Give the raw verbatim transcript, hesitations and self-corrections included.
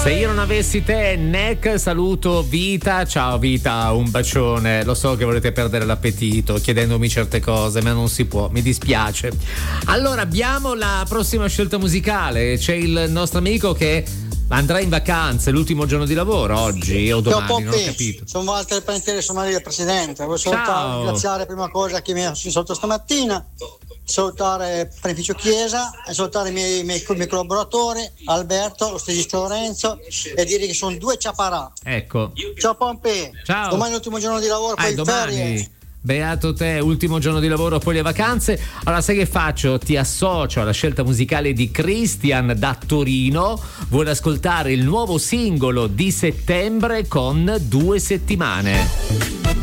Se io non avessi te, Neck, saluto Vita. Ciao Vita, un bacione. Lo so che volete perdere l'appetito chiedendomi certe cose, ma non si può, mi dispiace. Allora, abbiamo la prossima scelta musicale. C'è il nostro amico che andrà in vacanza, l'ultimo giorno di lavoro oggi o domani, non ho capito. Sono Walter Panettiere, sono Maria, presidente. Voglio salutare, ringraziare prima cosa chi mi ha sotto stamattina, salutare Beneficio Chiesa e salutare i miei, i miei, i miei collaboratori, Alberto, lo stagista Lorenzo, e dire che sono due ciaparà. Ecco. Ciao Pompei. Ciao. Domani è l'ultimo giorno di lavoro, poi ah, ferie. Beato te, ultimo giorno di lavoro, poi le vacanze. Allora sai che faccio? Ti associo alla scelta musicale di Christian da Torino. Vuole ascoltare il nuovo singolo di Settembre con Due settimane.